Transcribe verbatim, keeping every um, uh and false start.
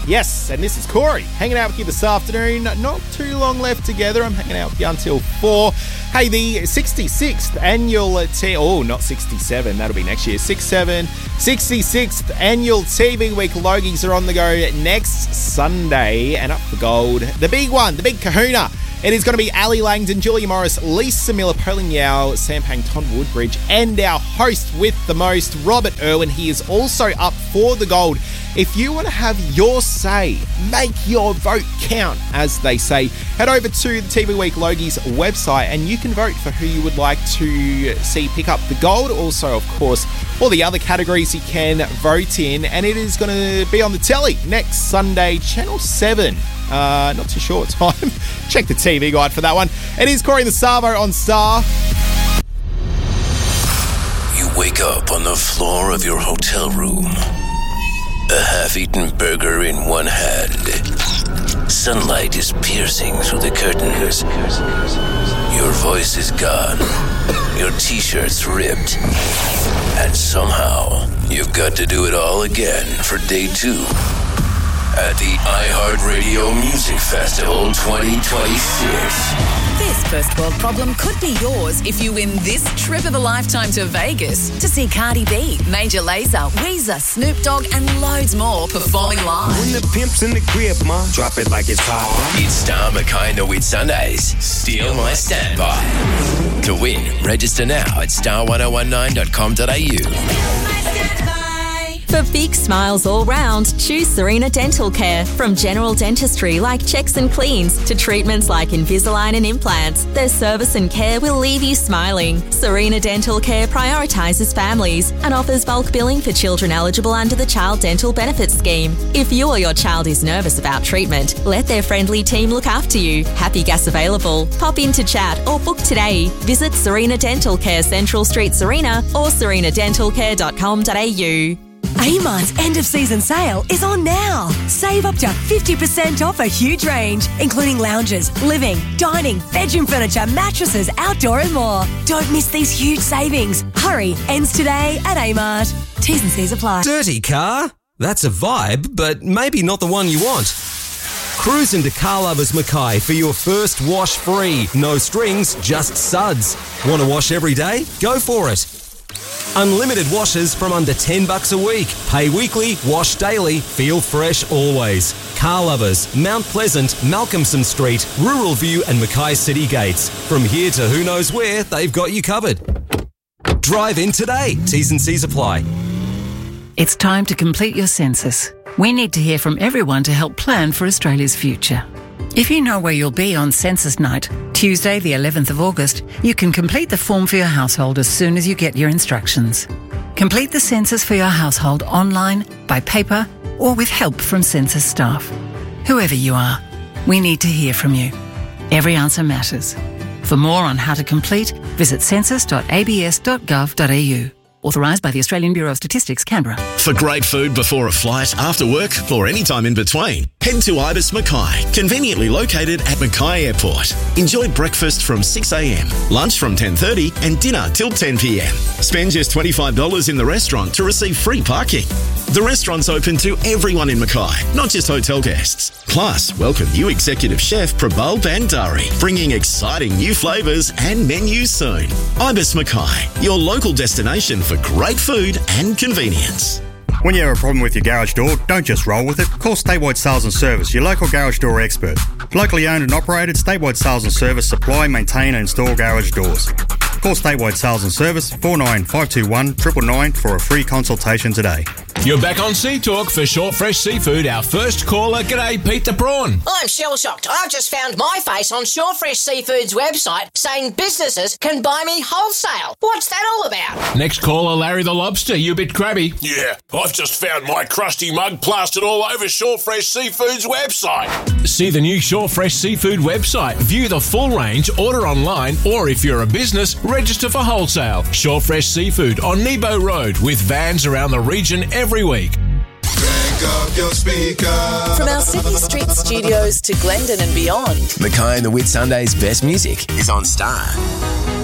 Yes, and this is Corey, hanging out with you this afternoon. Not too long left together. I'm hanging out with you until four. Hey, the sixty-sixth annual T... Oh, not sixty-seven. That'll be next year. sixty-seven. sixty-sixth annual T V Week Logies are on the go next Sunday. And up for gold, the big one, the big kahuna. It is going to be Ali Langdon, Julia Morris, Lisa Miller, Pauline Yao, Sampang Ton Woodbridge, and our host with the most, Robert Irwin. He is also up for the gold. If you want to have your say, make your vote count, as they say, head over to the T V Week Logies website and you can vote for who you would like to see pick up the gold. Also, of course, all the other categories you can vote in, and it is going to be on the telly next Sunday, Channel seven. Uh, not too sure what time. Check the T V guide for that one. It is Corey and the Savo on Star. You wake up on the floor of your hotel room. A half-eaten burger in one hand. Sunlight is piercing through the curtains. Your voice is gone. Your t-shirt's ripped. And somehow, you've got to do it all again for day two at the iHeartRadio Music Festival twenty twenty-six. This first world problem could be yours if you win this trip of a lifetime to Vegas to see Cardi B, Major Lazer, Weezer, Snoop Dogg, and loads more performing live. When the pimp's in the crib, ma, drop it like it's hot. It's Star Mackay and the Wit Sundays. Steal my standby. To win, register now at star ten nineteen dot com dot a u. For big smiles all round, choose Serena Dental Care. From general dentistry like checks and cleans to treatments like Invisalign and implants, their service and care will leave you smiling. Serena Dental Care prioritises families and offers bulk billing for children eligible under the Child Dental Benefits Scheme. If you or your child is nervous about treatment, let their friendly team look after you. Happy gas available. Pop in to chat or book today. Visit Serena Dental Care, Central Street, Serena, or serena dental care dot com dot a u. Amart's end-of-season sale is on now. Save up to fifty percent off a huge range, including lounges, living, dining, bedroom furniture, mattresses, outdoor and more. Don't miss these huge savings. Hurry, ends today at Amart. T's and C's apply. Dirty car? That's a vibe, but maybe not the one you want. Cruise into Car Lovers Mackay for your first wash free. No strings, just suds. Want to wash every day? Go for it. Unlimited washes from under ten bucks a week. Pay weekly, wash daily, feel fresh always. Car Lovers, Mount Pleasant, Malcolmson Street, Rural View and Mackay City Gates. From here to who knows where, they've got you covered. Drive in today. T's and C's apply. It's time to complete your census. We need to hear from everyone to help plan for Australia's future. If you know where you'll be on Census Night, Tuesday the eleventh of August, you can complete the form for your household as soon as you get your instructions. Complete the census for your household online, by paper, or with help from census staff. Whoever you are, we need to hear from you. Every answer matters. For more on how to complete, visit census dot a b s dot gov dot a u. Authorised by the Australian Bureau of Statistics, Canberra. For great food before a flight, after work, or any time in between, head to Ibis Mackay, conveniently located at Mackay Airport. Enjoy breakfast from six a m, lunch from ten thirty, and dinner till ten p m. Spend just twenty-five dollars in the restaurant to receive free parking. The restaurant's open to everyone in Mackay, not just hotel guests. Plus, welcome new executive chef Prabal Bandari, bringing exciting new flavours and menus soon. Ibis Mackay, your local destination for great food and convenience. When you have a problem with your garage door, don't just roll with it. Call Statewide Sales and Service, your local garage door expert. Locally owned and operated, Statewide Sales and Service supply, maintain and install garage doors. Call Statewide Sales and Service four nine five two one nine nine nine for a free consultation today. You're back on Sea Talk for Short Fresh Seafood. Our first caller, g'day, Pete the Prawn. I'm shell-shocked. I've just found my face on Short Fresh Seafood's website saying businesses can buy me wholesale. What's that all about? Next caller, Larry the Lobster. You a bit crabby. Yeah, I've just found my crusty mug plastered all over Short Fresh Seafood's website. See the new Short Fresh Seafood website. View the full range, order online, or if you're a business, register for wholesale. Short Fresh Seafood on Nebo Road with vans around the region every week. Crank up your speaker. From our Sydney Street studios to Glendon and beyond, Mackay and the Wit Sundays' best music is on Star.